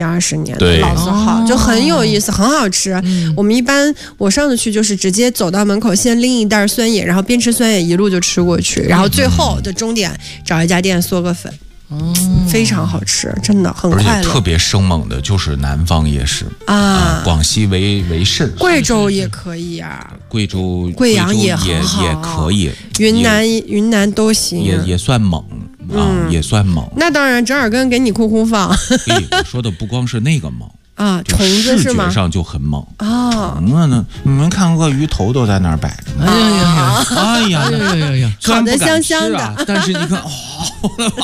20年的老字号，就很有意思，很好吃。我们一般我上次去就是直接走到门口，先拎一袋酸野，然后边吃酸野一路就吃过去，然后最后的终点找一家店嗦个粉。非常好吃，真的很快乐。 而且特别生猛的就是南方夜市广西为甚， 贵州也可以啊， 贵阳也很好， 也可以， 云南都行， 也算猛也算猛。 那当然，折耳根给你哭放。 我说的不光是那个猛虫子是吗？ 视觉上就很猛你们看鳄鱼头都在那儿摆着呢。 烤得香香的， 但是你看